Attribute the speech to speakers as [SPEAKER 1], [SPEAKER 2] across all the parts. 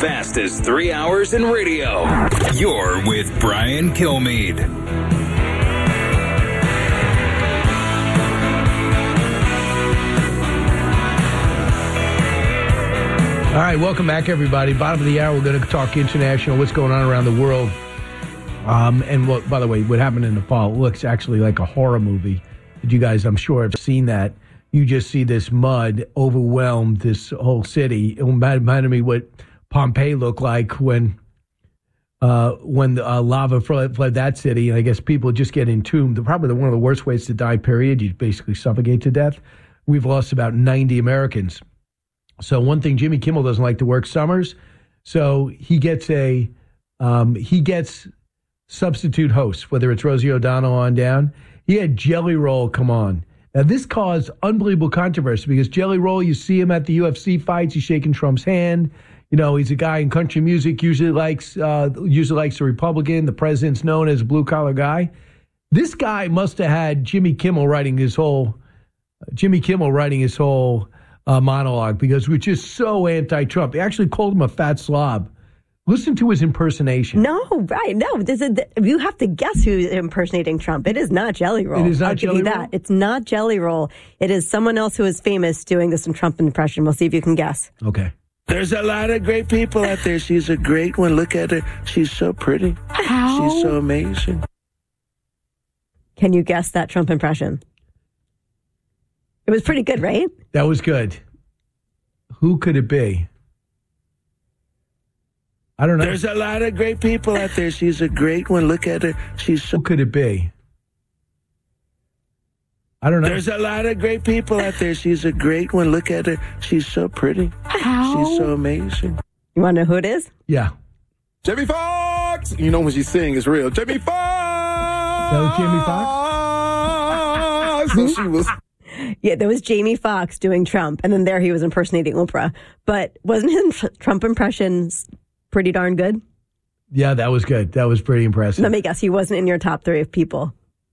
[SPEAKER 1] fastest 3 hours in radio. You're with Brian Kilmeade.
[SPEAKER 2] All right, welcome back, everybody. Bottom of the hour, we're going to talk international, what's going on around the world. And what, by the way, what happened in Nepal looks actually like a horror movie. You guys, I'm sure, have seen that. You just see this mud overwhelmed this whole city. It reminded me what Pompeii looked like when the lava fled that city. And I guess people just get entombed. Probably one of the worst ways to die, period. You basically suffocate to death. We've lost about 90 Americans. So one thing, Jimmy Kimmel doesn't like to work summers. So he gets substitute hosts, whether it's Rosie O'Donnell on down. He had Jelly Roll come on. Now, this caused unbelievable controversy because Jelly Roll, you see him at the UFC fights. He's shaking Trump's hand. You know, he's a guy in country music, usually likes the Republican. The president's known as a blue-collar guy. This guy must have had Jimmy Kimmel writing his whole monologue because we're just so anti-Trump. They actually called him a fat slob. Listen to his impersonation.
[SPEAKER 3] No, right. No, you have to guess who's impersonating Trump. It is not Jelly Roll.
[SPEAKER 2] It is not Jelly Roll?
[SPEAKER 3] That. It's not Jelly Roll. It is someone else who is famous doing this Trump impression. We'll see if you can guess.
[SPEAKER 2] Okay.
[SPEAKER 4] There's a lot of great people out there. She's a great one. Look at her. She's so pretty.
[SPEAKER 3] How?
[SPEAKER 4] She's so amazing.
[SPEAKER 3] Can you guess that Trump impression? It was pretty good, right?
[SPEAKER 2] That was good. Who could it be? I don't know.
[SPEAKER 4] There's a lot of great people out there. She's a great one. Look at her. She's so...
[SPEAKER 2] Who could it be? I don't know.
[SPEAKER 4] There's a lot of great people out there. She's a great one. Look at her. She's so pretty.
[SPEAKER 3] How?
[SPEAKER 4] She's so amazing.
[SPEAKER 3] You want to know who it is?
[SPEAKER 2] Yeah.
[SPEAKER 5] Jamie Foxx! You know when she's singing, it's real. Jamie Foxx!
[SPEAKER 2] That was Jamie Foxx?
[SPEAKER 5] So she was...
[SPEAKER 3] Yeah, there was Jamie Foxx doing Trump, and then there he was impersonating Oprah. But wasn't his Trump impressions pretty darn good?
[SPEAKER 2] Yeah, that was good. That was pretty impressive.
[SPEAKER 3] Let me guess, he wasn't in your top 3 of people.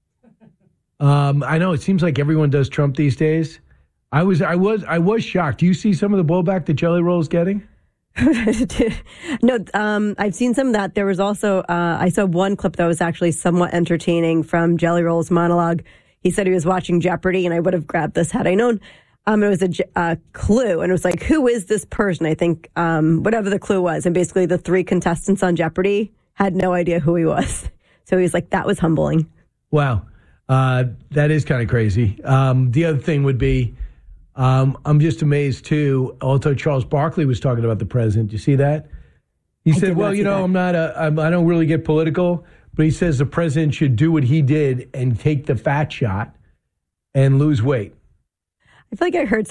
[SPEAKER 2] I know it seems like everyone does Trump these days. I was shocked. Do you see some of the blowback that Jelly Roll is getting?
[SPEAKER 3] No, I've seen some of that. There was also I saw one clip that was actually somewhat entertaining from Jelly Roll's monologue. He said he was watching Jeopardy, and I would have grabbed this had I known. It was a clue, and it was like, who is this person? I think whatever the clue was, and basically the 3 contestants on Jeopardy had no idea who he was. So he was like, that was humbling.
[SPEAKER 2] Wow. That is kind of crazy. The other thing would be, I'm just amazed too. Also, Charles Barkley was talking about the president. You see that? He said, well, you know, I don't really get political, but he says the president should do what he did and take the fat shot and lose weight.
[SPEAKER 3] I feel like I heard